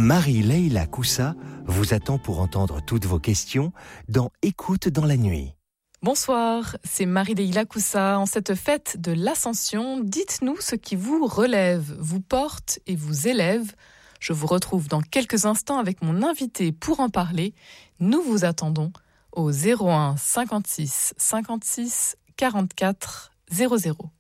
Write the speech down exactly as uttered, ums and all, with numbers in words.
Marie-Leila Coussa vous attend pour entendre toutes vos questions dans Écoute dans la nuit. Bonsoir, c'est Marie-Leila Coussa. En cette fête de l'Ascension, dites-nous ce qui vous relève, vous porte et vous élève. Je vous retrouve dans quelques instants avec mon invité pour en parler. Nous vous attendons au zéro un cinquante-six cinquante-six quarante-quatre zéro zéro.